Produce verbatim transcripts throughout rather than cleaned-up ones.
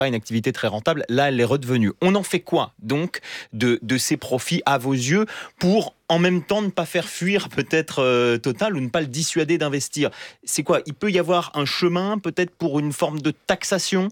pas une activité très rentable. Là, elle est redevenue. On en fait quoi, donc, de, de ces profits, à vos yeux, pour en même temps ne pas faire fuir peut-être euh, Total ou ne pas le dissuader d'investir? C'est quoi? Il peut y avoir un chemin, peut-être, pour une forme de taxation?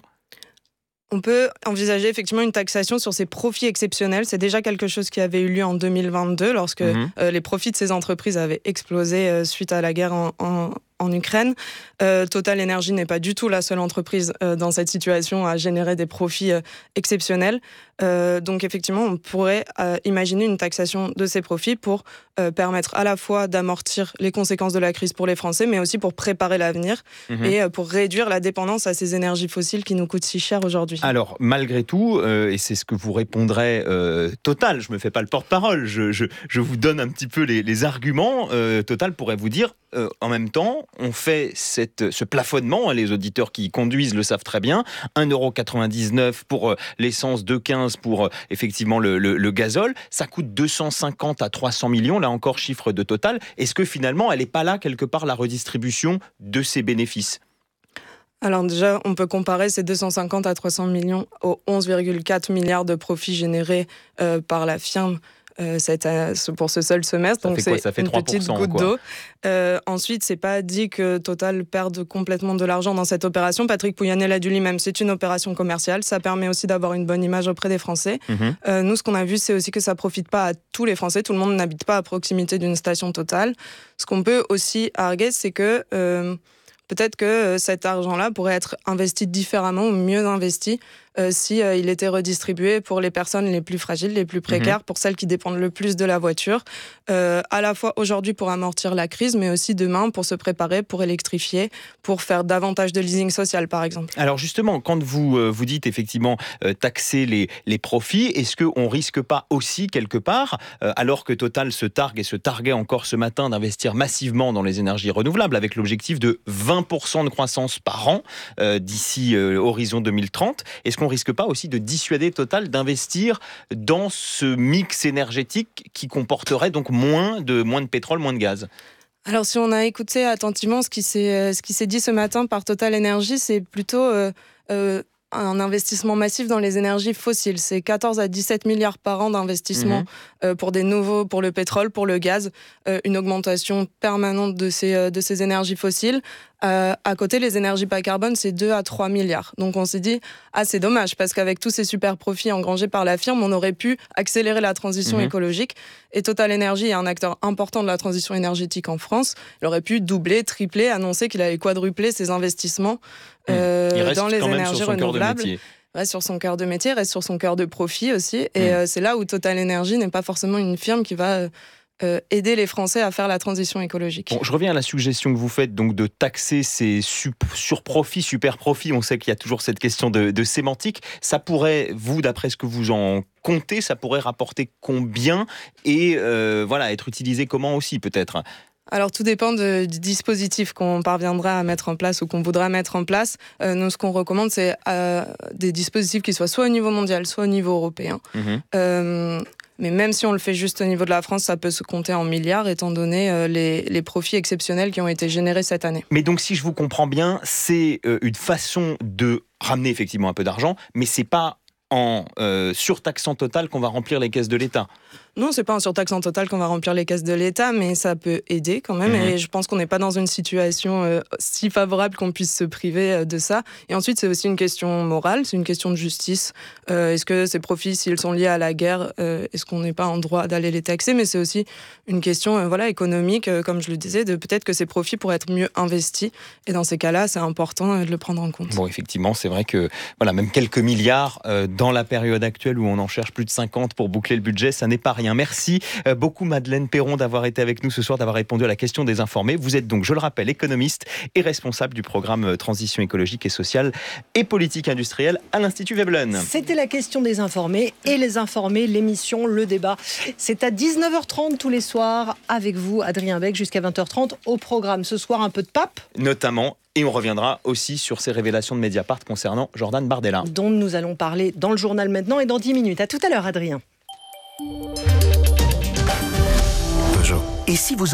On peut envisager effectivement une taxation sur ces profits exceptionnels. C'est déjà quelque chose qui avait eu lieu en deux mille vingt-deux, lorsque mmh. euh, les profits de ces entreprises avaient explosé euh, suite à la guerre en, en, en Ukraine. Euh, Total Energy n'est pas du tout la seule entreprise euh, dans cette situation à générer des profits euh, exceptionnels. Euh, donc effectivement, on pourrait euh, imaginer une taxation de ces profits pour euh, permettre à la fois d'amortir les conséquences de la crise pour les Français, mais aussi pour préparer l'avenir mmh. et euh, pour réduire la dépendance à ces énergies fossiles qui nous coûtent si cher aujourd'hui. Alors, malgré tout, euh, et c'est ce que vous répondrez euh, Total, je ne me fais pas le porte-parole, je, je, je vous donne un petit peu les, les arguments. Euh, Total pourrait vous dire, euh, en même temps, on fait cette, ce plafonnement, les auditeurs qui conduisent le savent très bien, un euro quatre-vingt-dix-neuf pour euh, l'essence, deux euros quinze pour euh, effectivement le, le, le gazole, ça coûte deux cent cinquante à trois cents millions, là encore chiffre de Total. Est-ce que finalement, elle n'est pas là quelque part la redistribution de ces bénéfices ? Alors déjà, on peut comparer ces deux cent cinquante à trois cents millions aux onze virgule quatre milliards de profits générés euh, par la firme euh, cette, euh, pour ce seul semestre. Ça Donc fait quoi? c'est Ça fait une petite goutte quoi. d'eau. Euh, ensuite, c'est pas dit que Total perde complètement de l'argent dans cette opération. Patrick Pouyanné l'a dit lui-même, c'est une opération commerciale. Ça permet aussi d'avoir une bonne image auprès des Français. Mmh. Euh, nous, ce qu'on a vu, c'est aussi que ça profite pas à tous les Français. Tout le monde n'habite pas à proximité d'une station Total. Ce qu'on peut aussi arguer, c'est que euh, peut-être que cet argent-là pourrait être investi différemment ou mieux investi euh, si euh, il était redistribué pour les personnes les plus fragiles, les plus précaires, mmh. pour celles qui dépendent le plus de la voiture, euh, à la fois aujourd'hui pour amortir la crise, mais aussi demain pour se préparer, pour électrifier, pour faire davantage de leasing social, par exemple. Alors justement, quand vous, euh, vous dites effectivement euh, taxer les, les profits, est-ce qu'on ne risque pas aussi quelque part, euh, alors que Total se targue et se targuait encore ce matin d'investir massivement dans les énergies renouvelables avec l'objectif de vingt pour cent de croissance par an euh, d'ici euh, horizon deux mille trente, est-ce qu'on risque pas aussi de dissuader Total d'investir dans ce mix énergétique qui comporterait donc moins de, moins de pétrole, moins de gaz ? Alors si on a écouté attentivement ce qui s'est, ce qui s'est dit ce matin par Total Energy, c'est plutôt euh, euh, un investissement massif dans les énergies fossiles. C'est quatorze à dix-sept milliards par an d'investissement mmh. euh, pour des nouveaux, pour le pétrole, pour le gaz, euh, une augmentation permanente de ces, euh, de ces énergies fossiles. Euh, à côté, les énergies bas carbone, c'est deux à trois milliards. Donc on s'est dit, ah c'est dommage, parce qu'avec tous ces super profits engrangés par la firme, on aurait pu accélérer la transition mmh. écologique. Et Total Energy est un acteur important de la transition énergétique en France. Il aurait pu doubler, tripler, annoncer qu'il allait quadrupler ses investissements euh, dans les énergies renouvelables. Reste sur son cœur de métier, reste sur son cœur de profit aussi. Et mmh. euh, c'est là où Total Energy n'est pas forcément une firme qui va... Euh, Euh, aider les Français à faire la transition écologique. Bon, je reviens à la suggestion que vous faites donc de taxer ces sup- surprofits, super profits. On sait qu'il y a toujours cette question de, de sémantique. Ça pourrait, vous, d'après ce que vous en comptez, ça pourrait rapporter combien et euh, voilà, être utilisé comment aussi peut-être ? Alors, tout dépend de, du dispositif qu'on parviendra à mettre en place ou qu'on voudra mettre en place. Euh, nous, ce qu'on recommande, c'est euh, des dispositifs qui soient soit au niveau mondial, soit au niveau européen. Mmh. Euh, mais même si on le fait juste au niveau de la France, ça peut se compter en milliards, étant donné euh, les, les profits exceptionnels qui ont été générés cette année. Mais donc, si je vous comprends bien, c'est euh, une façon de ramener effectivement un peu d'argent, mais c'est pas en euh, surtaxant Total qu'on va remplir les caisses de l'État. Non, c'est pas en surtaxant Total qu'on va remplir les caisses de l'État, mais ça peut aider quand même. Mmh. Et je pense qu'on n'est pas dans une situation euh, si favorable qu'on puisse se priver euh, de ça. Et ensuite, c'est aussi une question morale, c'est une question de justice. Euh, est-ce que ces profits, s'ils sont liés à la guerre, euh, est-ce qu'on n'est pas en droit d'aller les taxer ? Mais c'est aussi une question euh, voilà, économique, euh, comme je le disais, de peut-être que ces profits pourraient être mieux investis. Et dans ces cas-là, c'est important euh, de le prendre en compte. Bon, effectivement, c'est vrai que voilà, même quelques milliards euh, dans la période actuelle où on en cherche plus de cinquante pour boucler le budget, ça n'est pas rien. Merci beaucoup Madeleine Perron d'avoir été avec nous ce soir, d'avoir répondu à la question des informés. Vous êtes donc, je le rappelle, économiste et responsable du programme Transition écologique et sociale et politique industrielle à l'Institut Veblen. C'était la question des informés et les informés, l'émission, le débat. C'est à dix-neuf heures trente tous les soirs avec vous, Adrien Beck, jusqu'à vingt heures trente au programme. Ce soir, un peu de pape. Notamment. Et on reviendra aussi sur ces révélations de Mediapart concernant Jordan Bardella. Dont nous allons parler dans le journal maintenant et dans dix minutes. À tout à l'heure, Adrien. Et si vous osiez plus grand ?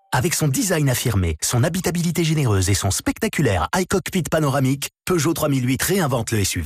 Avec son design affirmé, son habitabilité généreuse et son spectaculaire iCockpit panoramique, Peugeot trois mille huit réinvente le S U V.